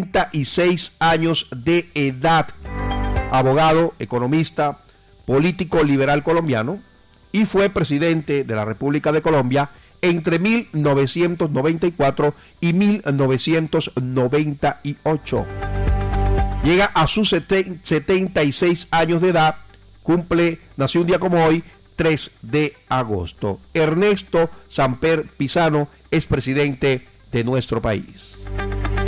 76 años de edad, abogado, economista, político liberal colombiano, y fue presidente de la República de Colombia entre 1994 y 1998. Llega a sus 76 años de edad, nació un día como hoy, 3 de agosto. Ernesto Samper Pizano es presidente de nuestro país.